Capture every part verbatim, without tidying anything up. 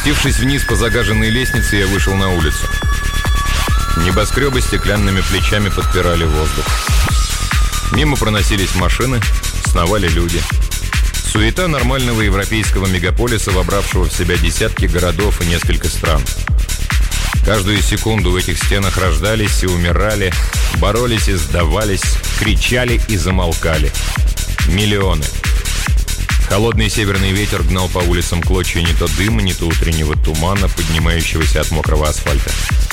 Спустившись вниз по загаженной лестнице, я вышел на улицу. Небоскребы стеклянными плечами подпирали воздух. Мимо проносились машины, сновали люди. Суета нормального европейского мегаполиса, вобравшего в себя десятки городов и несколько стран. Каждую секунду в этих стенах рождались и умирали, боролись и сдавались, кричали и замолкали. Миллионы. Холодный северный ветер гнал по улицам клочья не то дыма, не то утреннего тумана, поднимающегося от мокрого асфальта.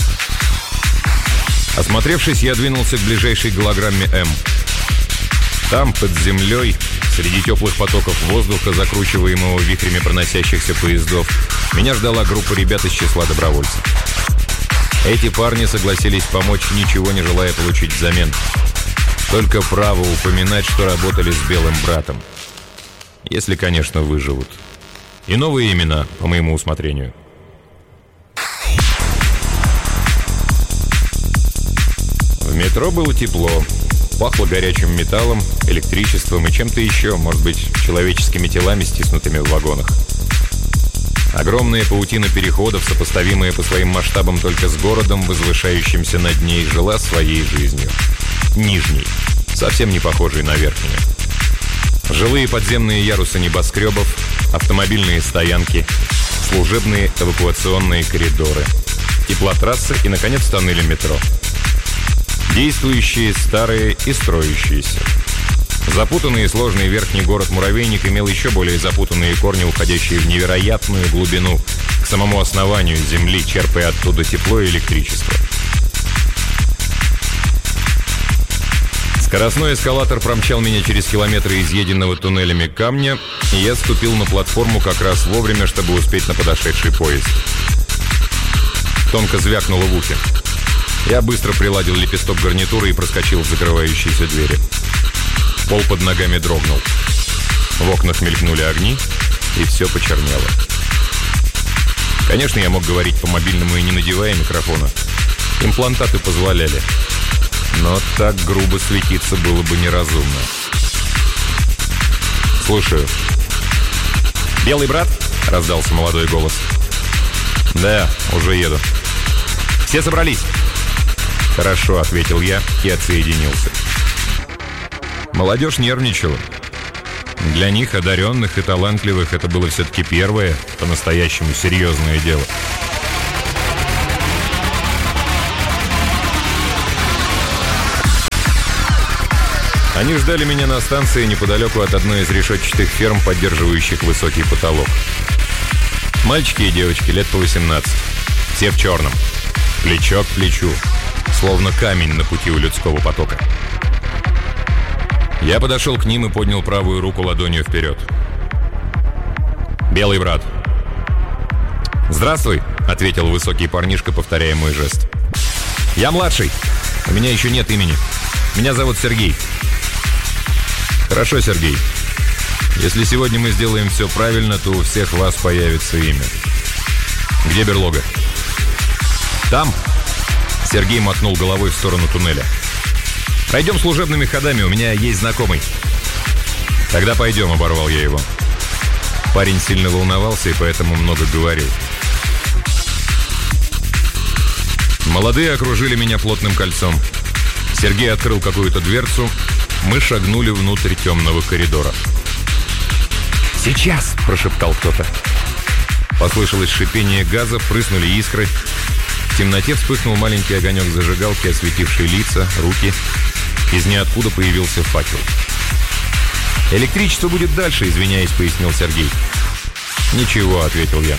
Осмотревшись, я двинулся к ближайшей голограмме «М». Там, под землей, среди теплых потоков воздуха, закручиваемого вихрями проносящихся поездов, меня ждала группа ребят из числа добровольцев. Эти парни согласились помочь, ничего не желая получить взамен. Только право упоминать, что работали с Белым братом. Если, конечно, выживут. И новые имена, по моему усмотрению. В метро было тепло. Пахло горячим металлом, электричеством и чем-то еще, может быть, человеческими телами, стиснутыми в вагонах. Огромная паутина переходов, сопоставимая по своим масштабам только с городом, возвышающимся над ней, жила своей жизнью. Нижней, совсем не похожей на верхнюю. Жилые подземные ярусы небоскребов, автомобильные стоянки, служебные эвакуационные коридоры, теплотрассы и, наконец, тоннели метро. Действующие, старые и строящиеся. Запутанный и сложный верхний город-муравейник имел еще более запутанные корни, уходящие в невероятную глубину, к самому основанию Земли, черпая оттуда тепло и электричество. Скоростной эскалатор промчал меня через километры изъеденного туннелями камня, и я ступил на платформу как раз вовремя, чтобы успеть на подошедший поезд. Тонко звякнуло в ухе. Я быстро приладил лепесток гарнитуры и проскочил в закрывающиеся двери. Пол под ногами дрогнул. В окнах мелькнули огни, и все почернело. Конечно, я мог говорить по мобильному и не надевая микрофона. Имплантаты позволяли. Но так грубо светиться было бы неразумно. «Слушаю». «Белый брат?» — раздался молодой голос. «Да, уже еду». «Все собрались?» «Хорошо», — ответил я и отсоединился. Молодежь нервничала. Для них, одаренных и талантливых, это было все-таки первое, по-настоящему серьезное дело. Они ждали меня на станции неподалеку от одной из решетчатых ферм, поддерживающих высокий потолок. Мальчики и девочки лет по восемнадцать. Все в черном. Плечо к плечу. Словно камень на пути у людского потока. Я подошел к ним и поднял правую руку ладонью вперед. «Белый брат». «Здравствуй», — ответил высокий парнишка, повторяя мой жест. «Я младший. У меня еще нет имени. Меня зовут Сергей». «Хорошо, Сергей. Если сегодня мы сделаем все правильно, то у всех вас появится имя. Где берлога?» «Там». Сергей мотнул головой в сторону туннеля. «Пройдем служебными ходами, у меня есть знакомый». «Тогда пойдем», — оборвал я его. Парень сильно волновался и поэтому много говорил. Молодые окружили меня плотным кольцом. Сергей открыл какую-то дверцу. Мы шагнули внутрь темного коридора. «Сейчас!» — прошептал кто-то. Послышалось шипение газа, прыснули искры. В темноте вспыхнул маленький огонек зажигалки, осветивший лица, руки. Из ниоткуда появился факел. «Электричество будет дальше», — извиняясь, пояснил Сергей. «Ничего», — ответил я.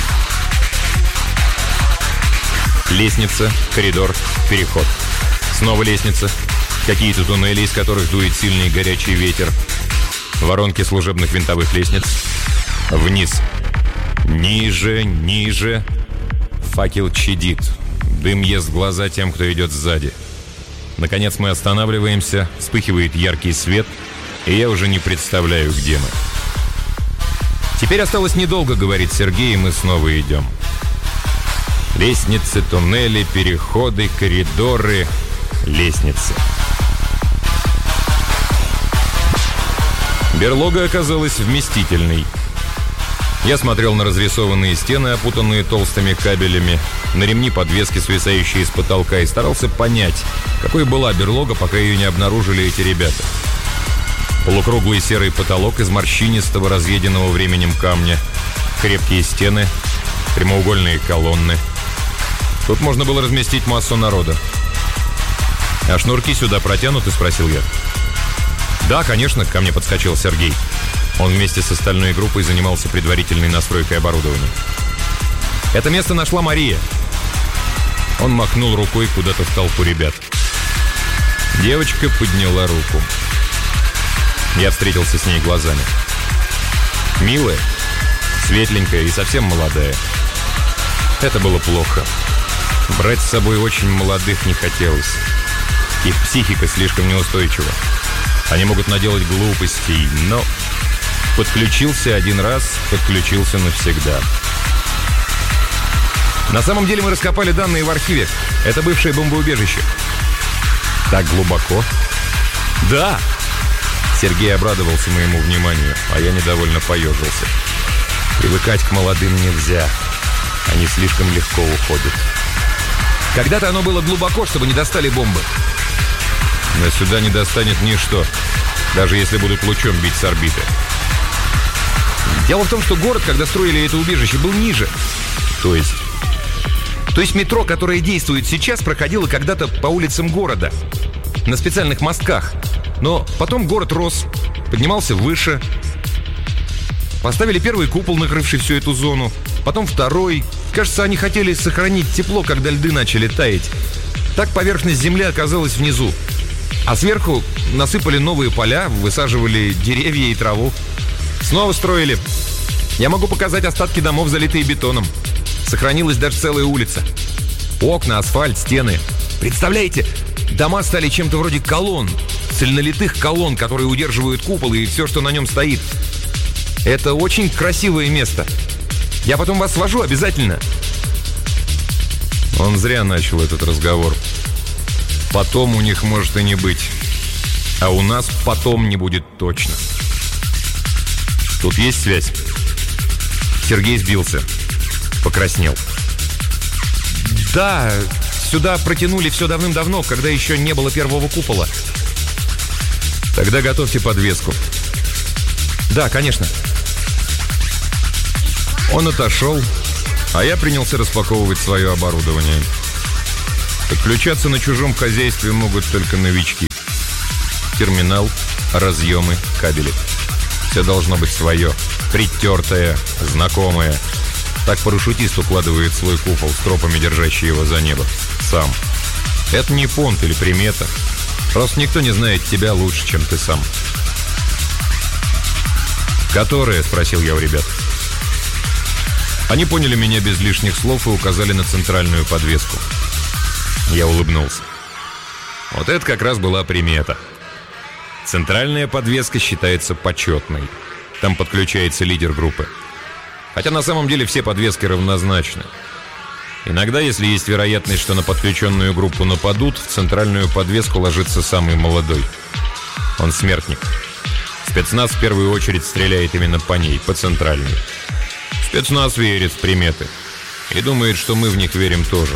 Лестница, коридор, переход. Снова лестница. Какие-то туннели, из которых дует сильный горячий ветер. Воронки служебных винтовых лестниц. Вниз. Ниже, ниже. Факел чадит. Дым ест глаза тем, кто идет сзади. Наконец мы останавливаемся, вспыхивает яркий свет, и я уже не представляю, где мы. «Теперь осталось недолго», — говорит Сергей, и мы снова идем. Лестницы, туннели, переходы, коридоры, лестницы. Берлога оказалась вместительной. Я смотрел на разрисованные стены, опутанные толстыми кабелями, на ремни подвески, свисающие из потолка, и старался понять, какой была берлога, пока ее не обнаружили эти ребята. Полукруглый серый потолок из морщинистого, разъеденного временем камня, крепкие стены, прямоугольные колонны. Тут можно было разместить массу народа. «А шнурки сюда протянуты?» — спросил я. «Да, конечно», — ко мне подскочил Сергей. Он вместе с остальной группой занимался предварительной настройкой оборудования. «Это место нашла Мария». Он махнул рукой куда-то в толпу ребят. Девочка подняла руку. Я встретился с ней глазами. Милая, светленькая и совсем молодая. Это было плохо. Брать с собой очень молодых не хотелось. Их психика слишком неустойчива. Они могут наделать глупостей, но... Подключился один раз, подключился навсегда. На самом деле мы раскопали данные в архиве. Это бывшее бомбоубежище. Так глубоко? Да! Сергей обрадовался моему вниманию, а я недовольно поежился. Привыкать к молодым нельзя. Они слишком легко уходят. Когда-то оно было глубоко, чтобы не достали бомбы. Но сюда не достанет ничто, даже если будут лучом бить с орбиты. Дело в том, что город, когда строили это убежище, был ниже. То есть? То есть метро, которое действует сейчас, проходило когда-то по улицам города. На специальных мостках. Но потом город рос, поднимался выше. Поставили первый купол, накрывший всю эту зону. Потом второй. Кажется, они хотели сохранить тепло, когда льды начали таять. Так поверхность земли оказалась внизу. А сверху насыпали новые поля, высаживали деревья и траву. Снова строили. Я могу показать остатки домов, залитые бетоном. Сохранилась даже целая улица. Окна, асфальт, стены. Представляете, дома стали чем-то вроде колонн. Цельнолитых колонн, которые удерживают купол и все, что на нем стоит. Это очень красивое место. Я потом вас свожу обязательно. Он зря начал этот разговор. Потом у них может и не быть. А у нас потом не будет точно. Тут есть связь? Сергей сбился. Покраснел. Да, сюда протянули все давным-давно, когда еще не было первого купола. Тогда готовьте подвеску. Да, конечно. Он отошел, а я принялся распаковывать свое оборудование. Подключаться на чужом хозяйстве могут только новички. Терминал, разъемы, кабели. Все должно быть свое, притертое, знакомое. Так парашютист укладывает свой купол с тропами, держащие его за небо. Сам. Это не понт или примета. Просто никто не знает тебя лучше, чем ты сам. «Которая?» — спросил я у ребят. Они поняли меня без лишних слов и указали на центральную подвеску. Я улыбнулся. Вот это как раз была примета. Центральная подвеска считается почетной. Там подключается лидер группы. Хотя на самом деле все подвески равнозначны. Иногда, если есть вероятность, что на подключенную группу нападут, в центральную подвеску ложится самый молодой. Он смертник. Спецназ в первую очередь стреляет именно по ней, по центральной. Спецназ верит в приметы и думает, что мы в них верим тоже.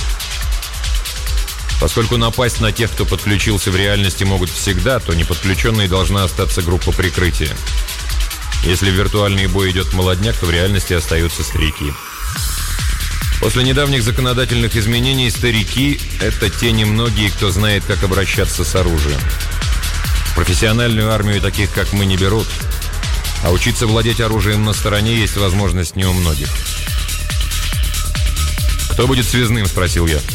Поскольку напасть на тех, кто подключился в реальности, могут всегда, то неподключенной должна остаться группа прикрытия. Если в виртуальный бой идет молодняк, то в реальности остаются старики. После недавних законодательных изменений старики – это те немногие, кто знает, как обращаться с оружием. В профессиональную армию таких, как мы, не берут. А учиться владеть оружием на стороне есть возможность не у многих. «Кто будет связным?» – спросил я.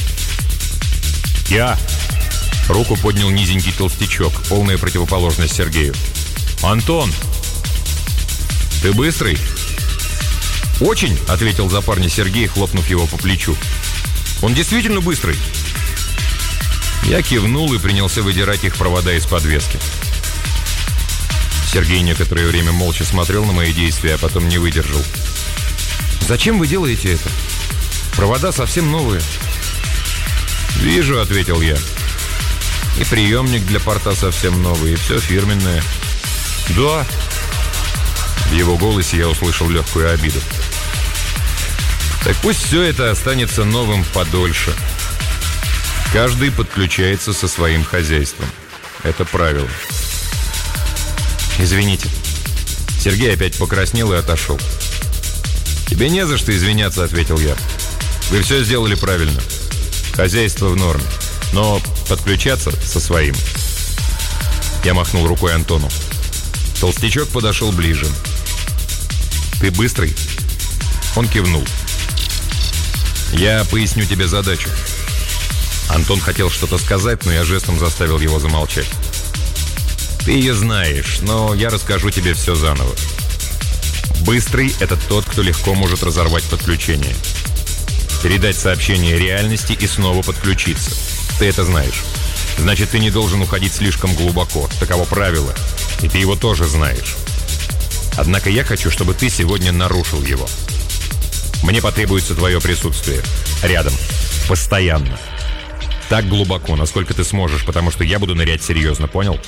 «Я!» – руку поднял низенький толстячок, полная противоположность Сергею. «Антон!» «Ты быстрый?» «Очень!» – ответил за парня Сергей, хлопнув его по плечу. «Он действительно быстрый!» Я кивнул и принялся выдирать их провода из подвески. Сергей некоторое время молча смотрел на мои действия, а потом не выдержал. «Зачем вы делаете это? Провода совсем новые». «Вижу», — ответил я. «И приемник для порта совсем новый, и все фирменное». «Да». В его голосе я услышал легкую обиду. Так пусть все это останется новым подольше. Каждый подключается со своим хозяйством. Это правило. Извините. Сергей опять покраснел и отошел. «Тебе не за что извиняться», — ответил я. «Вы все сделали правильно. Хозяйство в норме. Но подключаться со своим». Я махнул рукой Антону. Толстячок подошел ближе. «Ты быстрый?» Он кивнул. «Я поясню тебе задачу». Антон хотел что-то сказать, но я жестом заставил его замолчать. «Ты ее знаешь, но я расскажу тебе все заново. Быстрый — это тот, кто легко может разорвать подключение. Передать сообщение реальности и снова подключиться. Ты это знаешь. Значит, ты не должен уходить слишком глубоко. Таково правило. И ты его тоже знаешь. Однако я хочу, чтобы ты сегодня нарушил его. Мне потребуется твое присутствие. Рядом. Постоянно. Так глубоко, насколько ты сможешь, потому что я буду нырять серьезно, понял?»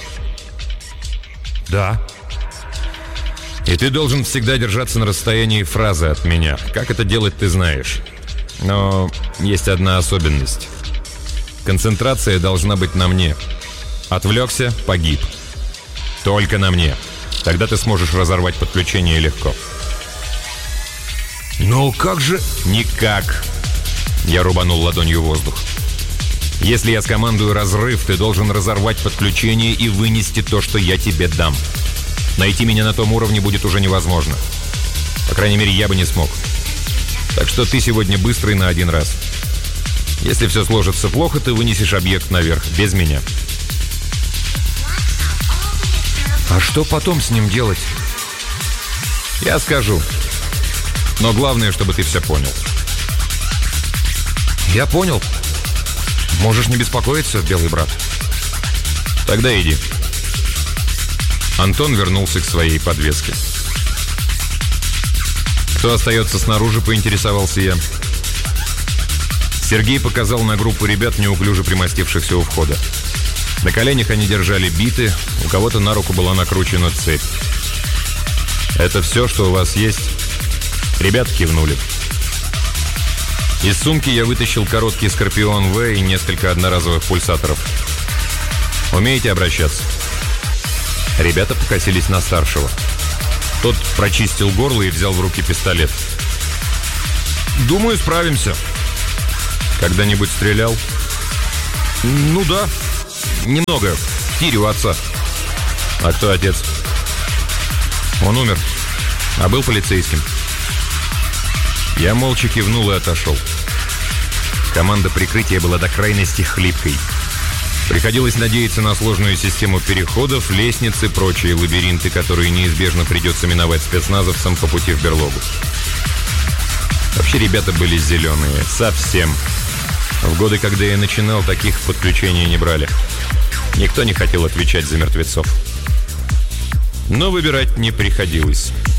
«Да». «И ты должен всегда держаться на расстоянии фразы от меня. Как это делать, ты знаешь. Но есть одна особенность. Концентрация должна быть на мне. Отвлекся — погиб. Только на мне. Тогда ты сможешь разорвать подключение легко». «Но как же...» «Никак». Я рубанул ладонью воздух. «Если я скомандую разрыв, ты должен разорвать подключение и вынести то, что я тебе дам. Найти меня на том уровне будет уже невозможно. По крайней мере, я бы не смог. Так что ты сегодня быстрый на один раз. Если все сложится плохо, ты вынесешь объект наверх, без меня». «А что потом с ним делать?» «Я скажу. Но главное, чтобы ты все понял». «Я понял. Можешь не беспокоиться, белый брат». «Тогда иди». Антон вернулся к своей подвеске. «Кто остается снаружи?» — поинтересовался я. Сергей показал на группу ребят, неуклюже примостившихся у входа. На коленях они держали биты, у кого-то на руку была накручена цепь. «Это все, что у вас есть?» Ребята кивнули. Из сумки я вытащил короткий Скорпион В и несколько одноразовых пульсаторов. «Умеете обращаться?» Ребята покосились на старшего. Тот прочистил горло и взял в руки пистолет. «Думаю, справимся». «Когда-нибудь стрелял?» «Ну да, немного. В тире у отца». «А кто отец?» «Он умер, а был полицейским». Я молча кивнул и отошел. Команда прикрытия была до крайности хлипкой. Приходилось надеяться на сложную систему переходов, лестниц и прочие лабиринты, которые неизбежно придется миновать спецназовцам по пути в берлогу. Вообще ребята были зеленые. Совсем. В годы, когда я начинал, таких в подключение не брали. Никто не хотел отвечать за мертвецов. Но выбирать не приходилось.